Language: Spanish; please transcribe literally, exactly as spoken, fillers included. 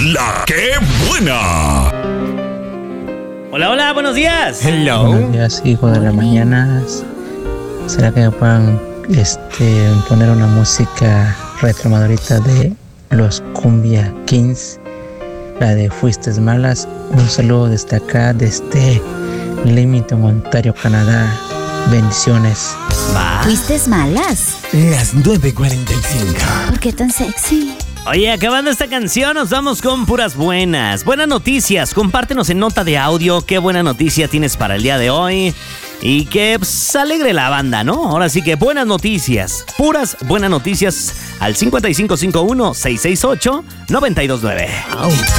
La que buena. Hola, hola, buenos días. Hello. Buenos días, hijo de las mañanas. ¿Será que me puedan este, poner una música retro madurita de los Cumbia Kings? La de Fuistes Malas. Un saludo desde acá, desde Leamington, Ontario, Canadá. Bendiciones. Va. ¿Fuistes malas? Las nueve cuarenta y cinco. ¿Por qué tan sexy? Oye, acabando esta canción, nos vamos con puras buenas. Buenas noticias. Compártenos en nota de audio qué buena noticia tienes para el día de hoy. Y que pues, alegre la banda, ¿no? Ahora sí que buenas noticias. Puras buenas noticias al cinco cinco cinco uno, seis seis ocho, nueve dos nueve.